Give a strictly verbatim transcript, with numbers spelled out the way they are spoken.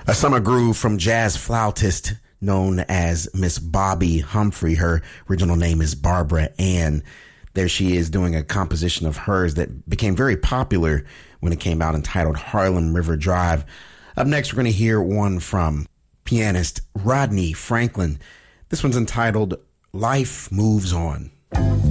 A summer groove from jazz flautist known as Miss Bobbi Humphrey. Her original name is Barbara Ann. There she is doing a composition of hers that became very popular when it came out, entitled Harlem River Drive. Up next, we're going to hear one from pianist Rodney Franklin. This one's entitled Life Moves On.